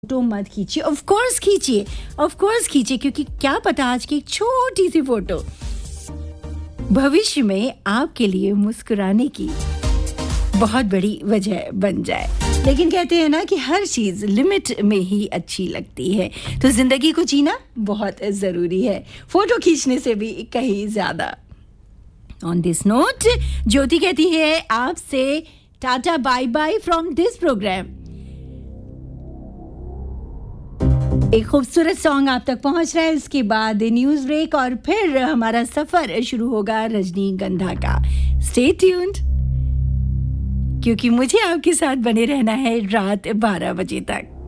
Photo मत खींचिए। Of course खींचिए, क्योंकि क्या पता आज की एक छोटी सी फोटो भविष्य में आपके लिए मुस्कुराने की बहुत बड़ी वजह बन जाए। लेकिन कहते हैं ना कि हर चीज लिमिट में ही अच्छी लगती है, तो जिंदगी को जीना बहुत जरूरी है, फोटो खींचने से भी कहीं ज्यादा। ऑन दिस नोट ज्योति कहती है आपसे tata bye bye from this programme. एक खूबसूरत सॉन्ग आप तक पहुंच रहा है, उसके बाद न्यूज ब्रेक और फिर हमारा सफर शुरू होगा रजनीगंधा का। स्टे ट्यून्ड, क्योंकि मुझे आपके साथ बने रहना है रात 12 बजे तक।